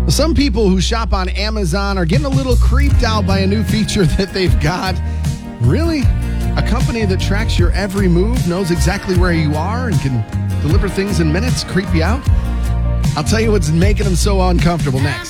Some people who shop on Amazon are getting a little creeped out by a new feature that they've got. Really? A company that tracks your every move, knows exactly where you are, and can deliver things in minutes creep you out? I'll tell you what's making them so uncomfortable next.